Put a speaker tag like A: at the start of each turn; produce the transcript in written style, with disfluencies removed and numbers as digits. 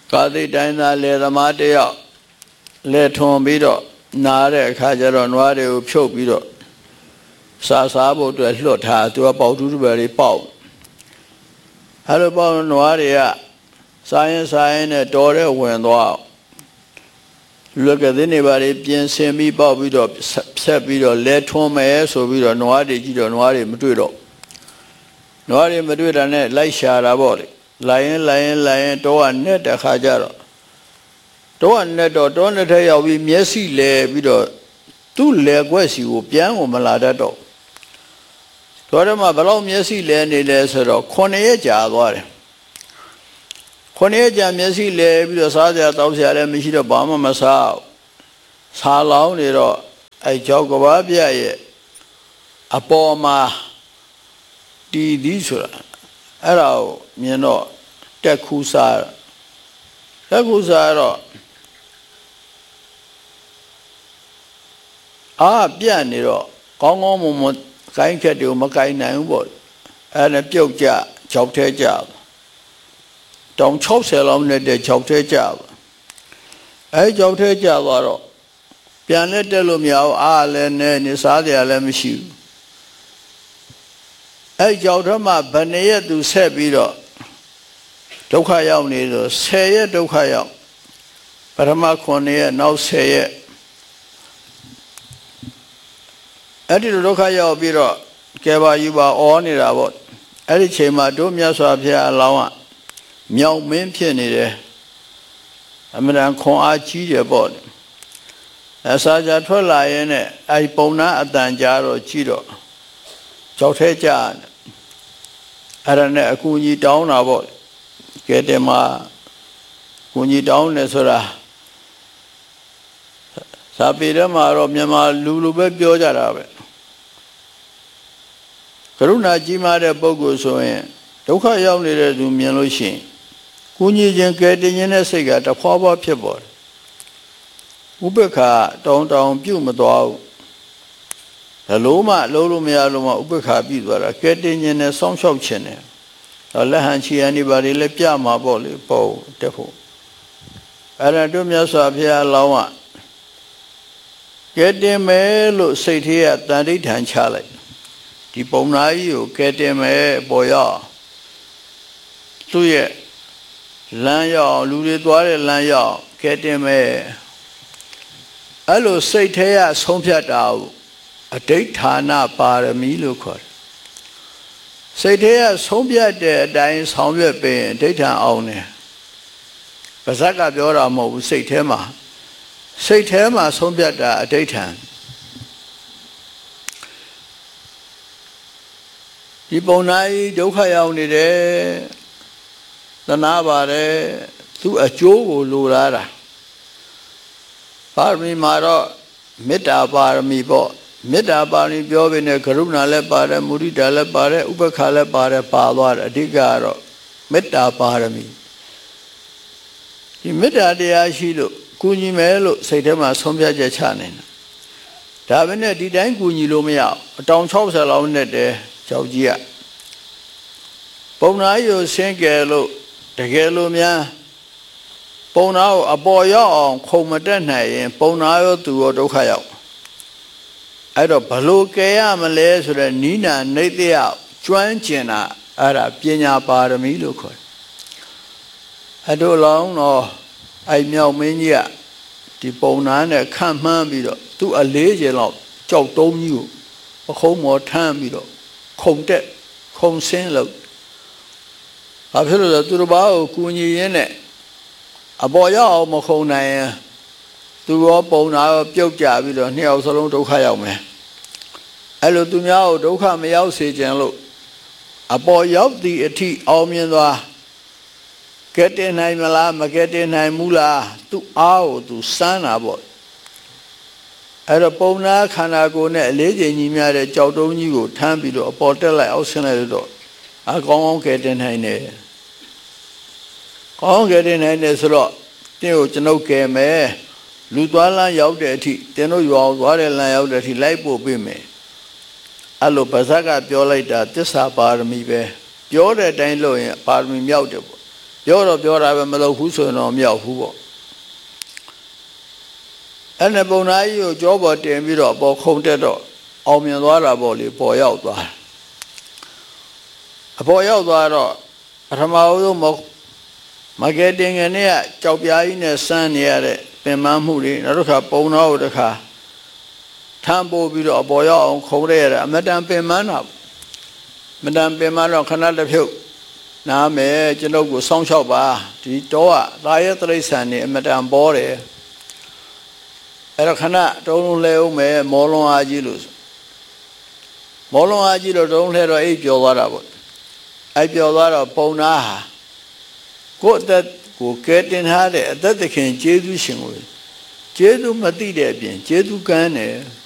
A: ကာတိတိုင်းသားလေသမားတယောက်လေထွန်ပြီးတော့နားတဲ့အခါကျတော့နွားတွေကိုဖြုတ်ပြီးတော့စားဖို့အတွက်လွတ်ထားသူကပေါက်တူးတူပဲလေးပေါက်အဲ့လိုပေါက်နွားတွေကစားရင်နဲ့တော်တဲ့ဝင်သွားလူကတဲ့နေပါလေပြင်ဆင်ပြီးပေါက်ပြီးတော့ဆက်ပြီးတော့လဲထွန်းမယ်ဆိုပြီးတော့နွားတွေကြည့်တော့နွားတွေမတွေ့တော့နွားတွေမတွေ့တာနဲ့လိုက်ရှာတာပေါ့လေလိုက်ရင်တော့ကနဲ့တခါကြတော့တော့နဲ့တော့နဲ့ထက်ရောက်ပြီးမျက်စိလဲပြီးတော့သူ့လဲခွက်စီကိုပြန်ကိုမလာတတ်တော့တော်တယ်မှာဘယ်လောက်မျက်စိလဲနေလဲဆိုတော့9ရက်ကြာသွားတယ်9ရက်ကြာမျက်စိလဲပြီးတော့စားကြတောက်ကြလည်းမရှိတော့ဘာမှမစားစားလောင်းနေတော့အဲကြောက်ကဘာပြရဲ့အပေါ်မှာတီးသည်ဆိုတာအဲ့ဒါကိုမြင်တော့တက်ခူးစားတော့ပြတ်နေတော့ကောင်းမွန်ကိုင်းခက်တွေကိုမကိုင်းနိုင်ဘူးပေါ့အဲ့ဒါပြုတ်ကြခြောက်ထဲကြတောင်60လောက်နဲ့တဲ့ခြောက်ထဲကြအဲ့ခြောက်ထဲကြသွားတော့ပြန်လက်တက်လို့မရဘူးလည်းနဲ့နေစားကြလည်းမရှိဘူးအဲ့ခြောက်ထဲမှာဘယ်နှစ်ရက်သူဆက်ပြီးတော့ဒုက္ခရောက်နေဆို10ရက်ဒုက္ခရောက်ပထမ9ရက်နောက်10ရက်အဲ့ဒီဒုက္ခရောက်ပြီးတော့ကဲပါယူပါအော်နေတာပေါ့အဲ့ဒီချိန်မှာတို့မြတ်စွာဘုရားအလောင်းကမြောက်မင်းဖြစ်နေတယ်အမှန်တန်ခွန်အားကြီးတယ်ပေါ့အစာကြထွက်လာရင်နဲ့အဲ့ပုံနာအတန်ကြားတော့ကြည့်တော့ကြောက်ထဲကြအဲ့ဒါနဲ့အကူကြီးတောင်းတာပေါ့ကဲတယ်မှာကူကြီးတောင်းတယ်ဆိုတာစာပေထဲမှာတော့မြန်မာလူပဲပြောကြတာပဲကရုဏာကြီးမားတဲ့ပုဂ္ဂိုလ်ဆိုရင်ဒုက္ခရောက်နေတဲ့သူမြင်လို့ရှိရင်ကုညီခြင်းကဲတင်ခြင်းတဲ့စိတ်ကတဖွာဖွာဖြစ်ပေါ်တယ်ဥပ္ပခါတောင်းပြုတ်မသွားဘူးဘလို့မှလုံးလို့မရလို့မှဥပ္ပခါပြုတ်သွားတာကဲတင်ခြင်းနဲ့ဆောင်းလျှောက်ခြင်းနဲ့လက်ဟန်ချီရန်ဒီပါတွေလည်းပြမှာပေါ့လေပေါ့တက်ဖို့အဲ့ဒါတို့မြတ်စွာဘုရားလောင်းကကဲတင်မယ်လို့စိတ်ထဲကတန်ဋိဌာန်ချလိုက်ဒီပုံနာကြီးကိုကဲတင်မယ်ပေါ်ရောက်သူ့ရဲ့လမ်းရောက်လူတွေသွားတဲ့လမ်းရောက်ကဲတင်မယ်အဲ့လိုစိတ်ထဲကဆုံးဖြတ်တာကိုအဋိဋ္ဌာဏပါရမီလို့ခေါ်တယ်စိတ်ထဲကဆုံးဖြတ်တဲ့အတိုင်းဆောင်ရွက်ပြီးအဋိဋ္ဌာန်အောင်တယ်ပါဇက်ကပြောတာမဟုတ်ဘူးစိတ်ထဲမှာဆုံးဖြတ်တာအဋိဋ္ဌာန်ဒီပုံနာကြီးဒုက္ခရောက်နေတယ်သနာပါတယ်သူအကျိုးကိုလိုလားတာပါရမီမှာတော့မေတ္တာပါရမီပေါ့မေတ္တာပါရမီပြောပြီးနေကရုဏာလည်းပါတယ်မုဒိတာလည်းပါတယ်ဥပ္ပခါလည်းပါတယ်ပါသွားတယ်အဓိကတော့မေတ္တာပါရမီဒီမေတ္တာတရားရှိလို့ကူညီမယ်လို့စိတ်ထဲမှာဆုံးဖြတ်ချက်ချနေတယ်ဒါပဲနဲ့ဒီတိုင်းကူညီလို့မရအတောင်60လောက်နဲ့တည်းကြောက်ကြီးကပုံနာရီကိုဆင်းကယ်လို့တကယ်လို့များပုံနာကိုအပေါ်ရောက်အောင်ခုံမတက်နိုင်ရင်ပုံနာရောသူရောဒုက္ခရောက်အဲ့တော့ဘလို့ကယ်ရမလဲဆိုတဲ့နိနာနေတယကျွမ်းကျင်တာအဲ့ဒါပညာပါရမီလို့ခေါ်တယ်အဲ့တို့လောင်းတော့အဲ့မြောက်မင်းကြီးကဒီပုံနာနဲ့ခန့်မှန်းပြီးတော့သူ့40လောက်ကြောက်တုံးကြီးကိုပခုံးမော်ထမ်းပြီးတော့ခုံတက်ခုံဆင်းလို့ဘာဖြစ်လို့လဲသူတို့ဘာကိုကူညီရင်းနဲ့အပေါ်ရောက်အောင်မခုံနိုင်ရင်သူရောပုံနာရောပြုတ်ကြပြီးတော့နှစ်ယောက်စလုံးဒုက္ခရောက်မယ်အဲ့လိုသူများကိုဒုက္ခမရောက်စေချင်လို့အပေါ်ရောက်သည့်အထိအောင်မြင်သွားကဲတင်နိုင်မလားမကဲတင်နိုင်ဘူးလားသူအားကိုသူစမ်းတာပေါ့အဲ့တော့ပုံနာခန္ဓာကိုယ်နဲ့အလေးချိန်ကြီးများတဲ့ကြောက်တုံးကြီးကိုထမ်းပြီးတော့အပေါ်တက်လိုက်အောက်ဆင်းလိုက်တော့အကောင်းကောင်းကဲတင်နိုင်တယ်ကောင်းကဲတင်နိုင်တယ်ဆိုတော့တင်းကိုကျွန်ုပ်ကဲမယ်လူသွားလမ်းရောက်တဲ့အထိတင်းတို့ရွာသွားတဲ့လမ်းရောက်တဲ့အထိလိုက်ပို့ပေးမယ်အဲ့လိုပါဇက်ကပြောလိုက်တာသစ္စာပါရမီပဲပြောတဲ့အတိုင်းလုပ်ရင်ပါရမီမြောက်တယ်ပေါ့ပြောတော့ပြောတာပဲမလုပ်ဘူးဆိုရင်တော့မရောက်ဘူးပေါ့အဲ့နဲ့ပုံနာကြီးကိုကြောပေါ်တင်ပြီးတော့ပေါ်ခုံတက်တော့အောင်မြင်သွားတာပေါ့လေပေါ်ရောက်သွားအပေါ်ရောက်သွားတော့ပထမဆုံးမာကက်တင်ကနေကကြောက်ပြားကြီးနဲ့စမ်းနေရတဲ့ပင်မမှုတွေနောက်တစ်ခါပုံနာကိုတစ်ခါထမ်းပို့ပြီးတော့အပေါ်ရောက်အောင်ခုံရရအမတန်ပင်မတာမတန်ပင်မတော့ခဏတစ်ဖြုတ်နားမယ်ကျွန်ုပ်ကိုစောင့်ရှောက်ပါဒီတော့ကသာယတိရစ္ဆာန်နေအမတန်ပေါ်တယ်အဲ့တော့ခဏတုံးလုံးလဲဦးမယ်မောလွန်အားကြီးလို့မောလွန်အားကြီးလို့တုံးလဲတော့အိပ်ပျော်သွားတာပေါ့အိပ်ပျော်သွားတော့ပုံနာဟာကိုယ့်အသက်ကိုကဲတင်ထားတဲ့အသက်သခင်ကျေးဇူးရှင်ကိုကျေးဇူးမသိတဲ့အပြင်ကျေးဇူးကမ်းတယ်